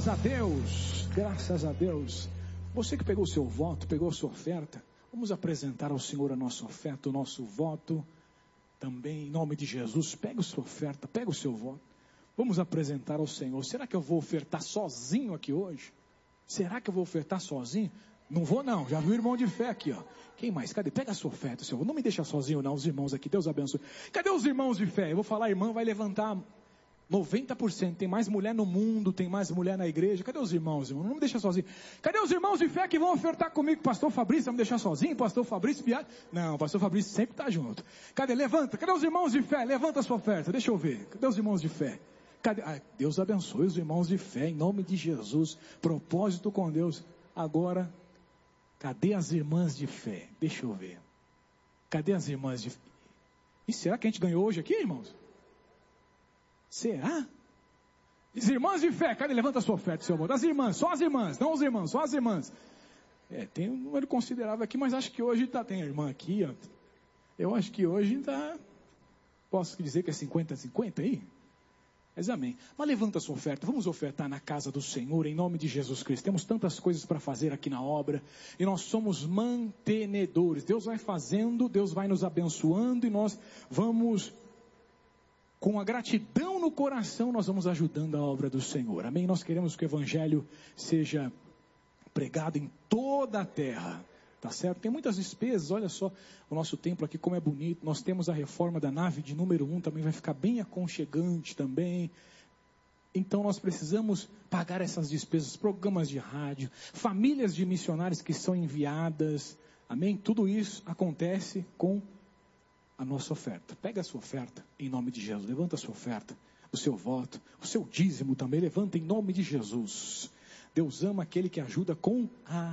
Graças a Deus, graças a Deus. Você que pegou o seu voto, pegou a sua oferta, vamos apresentar ao Senhor a nossa oferta, o nosso voto. Também, em nome de Jesus, pega a sua oferta, pega o seu voto. Vamos apresentar ao Senhor. Será que eu vou ofertar sozinho aqui hoje? Será que eu vou ofertar sozinho? Não vou não, já viu o irmão de fé aqui, ó. Quem mais? Cadê? Pega a sua oferta, Senhor. Não me deixa sozinho não, os irmãos aqui, Deus abençoe. Cadê os irmãos de fé? Eu vou falar, irmã, vai levantar 90%. Tem mais mulher no mundo, tem mais mulher na igreja. Cadê os irmãos, irmão? Não me deixa sozinho. Cadê os irmãos de fé que vão ofertar comigo? Pastor Fabrício, vai me deixar sozinho? Pastor Fabrício, piada? Não, pastor Fabrício sempre está junto. Cadê? Levanta. Cadê os irmãos de fé? Levanta a sua oferta. Deixa eu ver. Cadê os irmãos de fé? Cadê? Deus abençoe os irmãos de fé, em nome de Jesus. Propósito com Deus. Agora, cadê as irmãs de fé? Deixa eu ver. Cadê as irmãs de fé? E será que a gente ganhou hoje aqui, irmãos? Será? As irmãs de fé, cadê? Levanta a sua oferta, seu amor. As irmãs, só as irmãs, não os irmãos, só as irmãs. Tem um número considerável aqui, mas acho que hoje tem a irmã aqui, ó. Eu acho que hoje posso dizer que é 50-50 aí? Mas amém. Mas levanta a sua oferta, vamos ofertar na casa do Senhor, em nome de Jesus Cristo. Temos tantas coisas para fazer aqui na obra, e nós somos mantenedores. Deus vai fazendo, Deus vai nos abençoando, e nós vamos, com a gratidão no coração, nós vamos ajudando a obra do Senhor. Amém? Nós queremos que o Evangelho seja pregado em toda a terra. Tá certo? Tem muitas despesas, olha só o nosso templo aqui como é bonito. Nós temos a reforma da nave de número 1, também vai ficar bem aconchegante também. Então nós precisamos pagar essas despesas, programas de rádio, famílias de missionários que são enviadas. Amém? Tudo isso acontece com a nossa oferta. Pega a sua oferta em nome de Jesus, levanta a sua oferta, o seu voto, o seu dízimo também, levanta em nome de Jesus. Deus ama aquele que ajuda com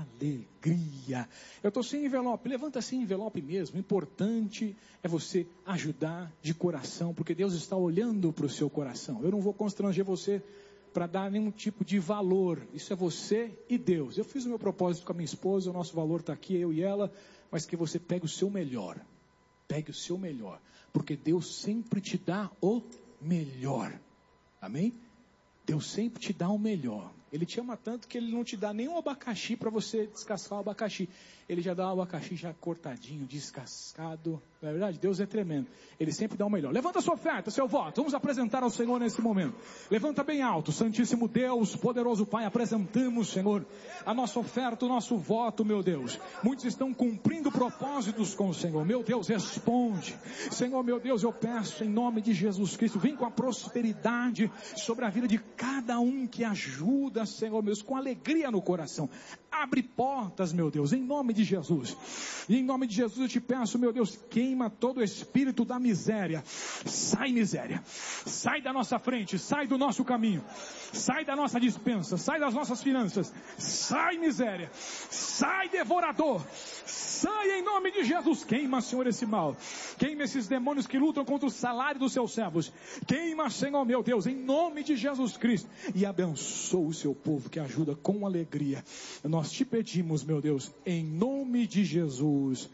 alegria. Eu estou sem envelope, levanta sem envelope mesmo. O importante é você ajudar de coração, porque Deus está olhando para o seu coração. Eu não vou constranger você para dar nenhum tipo de valor. Isso é você e Deus. Eu fiz o meu propósito com a minha esposa, o nosso valor está aqui, eu e ela, mas que você pegue o seu melhor. Pegue o seu melhor, porque Deus sempre te dá o melhor. Amém? Deus sempre te dá o melhor. Ele te ama tanto que Ele não te dá nenhum abacaxi para você descascar o abacaxi. Ele já dá o abacaxi já cortadinho, descascado. Na verdade, Deus é tremendo. Ele sempre dá o melhor. Levanta a sua oferta, seu voto. Vamos apresentar ao Senhor nesse momento. Levanta bem alto. Santíssimo Deus, poderoso Pai, apresentamos, Senhor, a nossa oferta, o nosso voto, meu Deus. Muitos estão cumprindo propósitos com o Senhor. Meu Deus, responde. Senhor, meu Deus, eu peço em nome de Jesus Cristo, vem com a prosperidade sobre a vida de cada um que ajuda, Senhor, meu Deus, com alegria no coração. Abre portas, meu Deus, em nome de Jesus. E em nome de Jesus eu te peço, meu Deus, queima todo o espírito da miséria. Sai miséria. Sai da nossa frente, sai do nosso caminho. Sai da nossa dispensa, sai das nossas finanças. Sai miséria. Sai devorador. Sai em nome de Jesus. Queima, Senhor, esse mal. Queima esses demônios que lutam contra o salário dos seus servos. Queima, Senhor, meu Deus, em nome de Jesus Cristo. E abençoa o seu povo que ajuda com alegria. Nós te pedimos, meu Deus, em nome de Jesus.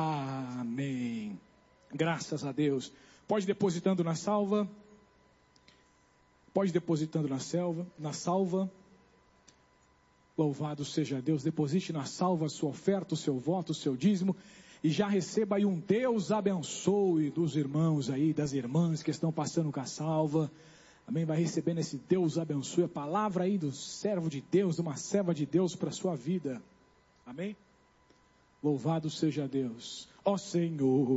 Amém. Graças a Deus. Pode ir depositando na salva. Pode ir depositando na salva. Louvado seja Deus. Deposite na salva a sua oferta, o seu voto, o seu dízimo. E já receba aí um Deus abençoe dos irmãos aí, das irmãs que estão passando com a salva. Amém? Vai recebendo esse Deus abençoe. A palavra aí do servo de Deus, de uma serva de Deus para a sua vida. Amém? Louvado seja Deus. Ó Senhor.